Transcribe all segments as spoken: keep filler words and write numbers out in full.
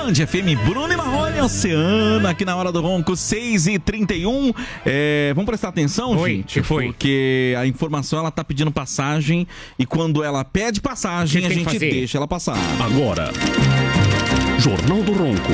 Band F M, Bruno e Marrone, Oceano, aqui na Hora do Ronco, seis e trinta e um. É, vamos prestar atenção, Oi, gente? que foi? Porque a informação, ela tá pedindo passagem e quando ela pede passagem, Que a tem que gente fazer? deixa ela passar. Agora, Jornal do Ronco.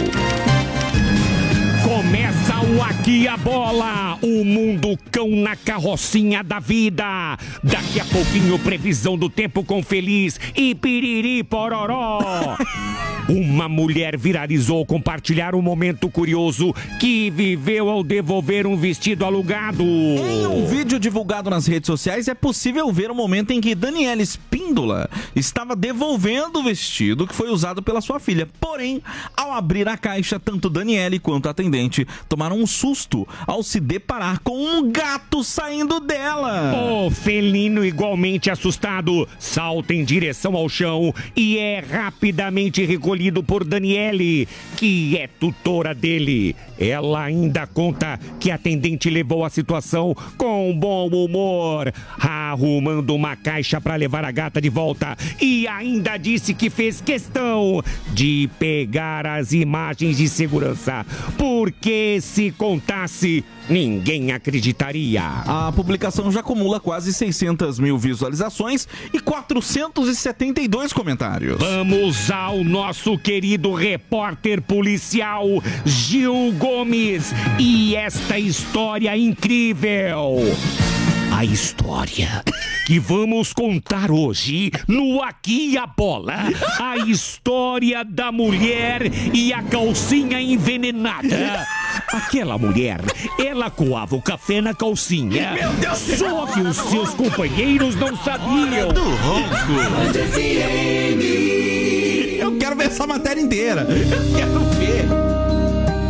Começa o Aqui a Bola, o mundo cão na carrocinha da vida. Daqui a pouquinho, previsão do tempo com Feliz e Piriri Pororó. Uma mulher viralizou ao compartilhar um momento curioso que viveu ao devolver um vestido alugado. Em um vídeo divulgado nas redes sociais, é possível ver o momento em que Daniela Espíndola estava devolvendo o vestido que foi usado pela sua filha. Porém, ao abrir a caixa, tanto Daniele quanto a atendente tomaram um susto ao se deparar com um gato saindo dela. O felino, igualmente assustado, salta em direção ao chão e é rapidamente recolhido por Daniele, que é tutora dele. Ela ainda conta que a atendente levou a situação com bom humor, arrumando uma caixa para levar a gata de volta, e ainda disse que fez questão de pegar as imagens de segurança, porque se contasse, ninguém acreditaria. A publicação já acumula quase seiscentas mil visualizações e quatrocentos e setenta e dois comentários. Vamos ao nosso querido repórter policial Gil Gomes e esta história incrível. A história que vamos contar hoje no Aqui a Bola. A história da mulher e a calcinha envenenada. Aquela mulher, ela coava o café na calcinha. Meu Deus, só que os seus companheiros não sabiam. Do Ronco. Eu quero ver essa matéria inteira. Eu quero